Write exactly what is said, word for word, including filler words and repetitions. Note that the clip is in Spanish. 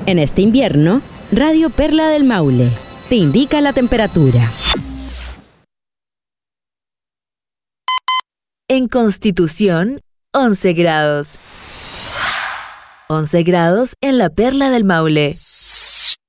En este invierno, Radio Perla del Maule te indica la temperatura. En Constitución, once grados. once grados en la Perla del Maule.